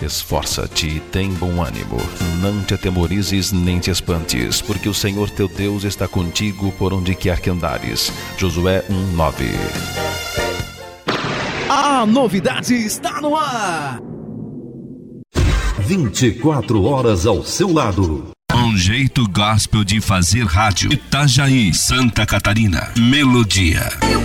Esforça-te e tem bom ânimo. Não te atemorizes nem te espantes, porque o Senhor teu Deus está contigo por onde quer que andares. Josué 1:9. A novidade está no ar. 24 horas ao seu lado. Um jeito gospel de fazer rádio. Itajaí, Santa Catarina. Melodia.